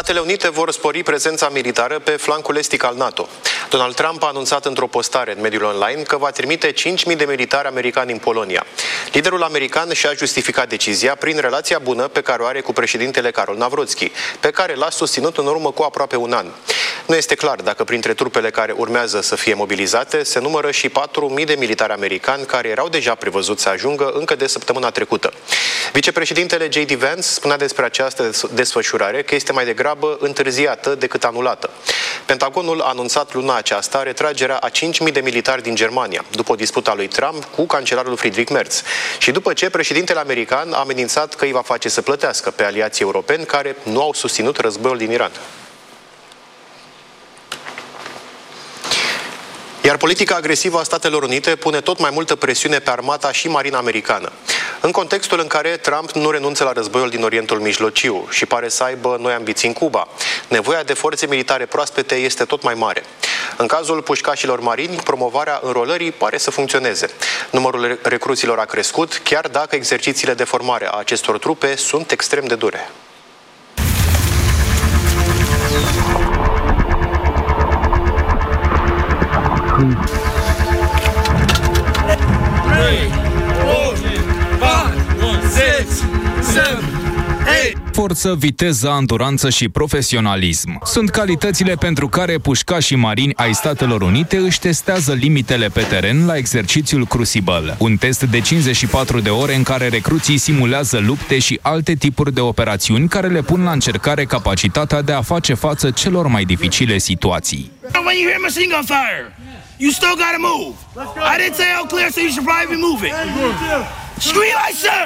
Statele Unite vor spori prezența militară pe flancul estic al NATO. Donald Trump a anunțat într-o postare în mediul online că va trimite 5.000 de militari americani în Polonia. Liderul american și-a justificat decizia prin relația bună pe care o are cu președintele Karol Nawrocki, pe care l-a susținut în urmă cu aproape un an. Nu este clar dacă printre trupele care urmează să fie mobilizate se numără și 4.000 de militari americani care erau deja prevăzuți să ajungă încă de săptămâna trecută. Vicepreședintele J.D. Vance spunea despre această desfășurare că este mai degrabă întârziată decât anulată. Pentagonul a anunțat luna aceasta retragerea a 5.000 de militari din Germania, după o dispută a lui Trump cu cancelarul Friedrich Merz și după ce președintele american a amenințat că îi va face să plătească pe aliații europeni care nu au susținut războiul din Iran. Iar politica agresivă a Statelor Unite pune tot mai multă presiune pe armata și marina americană. În contextul în care Trump nu renunță la războiul din Orientul Mijlociu și pare să aibă noi ambiții în Cuba, nevoia de forțe militare proaspete este tot mai mare. În cazul pușcașilor marini, promovarea înrolării pare să funcționeze. Numărul recruților a crescut, chiar dacă exercițiile de formare a acestor trupe sunt extrem de dure. Forță, viteză, anduranță și profesionalism sunt calitățile pentru care pușcașii marini ai Statelor Unite își testează limitele pe teren la exercițiul Crucible, un test de 54 de ore în care recruții simulează lupte și alte tipuri de operațiuni care le pun la încercare capacitatea de a face față celor mai dificile situații. You still gotta move. I didn't say all clear, so you should probably be moving. Scream like sir!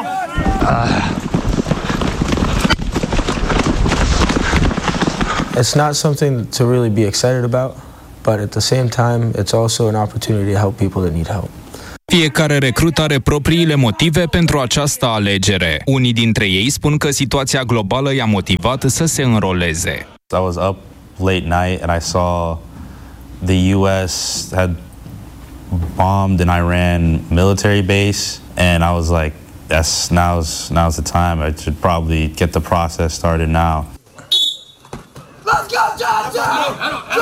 It's not something to really be excited about, but at the same time, it's also an opportunity to help people that need help. Fiecare recrut are propriile motive pentru această alegere. Unii dintre ei spun că situația globală i-a motivat să se înroleze. I was up late night and I saw the U.S. had bombed an Iran military base, and I was like, now's the time. I should probably get the process started now. Let's go, Johnson!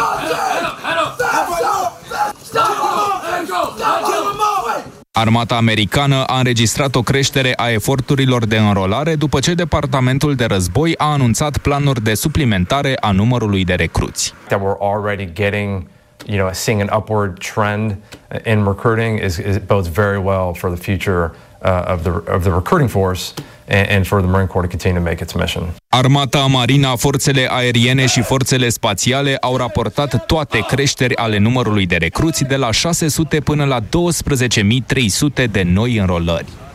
Armata americană a înregistrat o creștere a eforturilor de înrolare după ce Departamentul de Război a anunțat planuri de suplimentare a numărului de recruți. That we're already getting, seeing an upward trend in recruiting is bodes very well for the future of the recruiting force and for the Marine Corps to continue to make its mission. Armata, marina, forțele aeriene și forțele spațiale au raportat toate creșteri ale numărului de recruți de la 600 până la 12.300 de noi înrolări.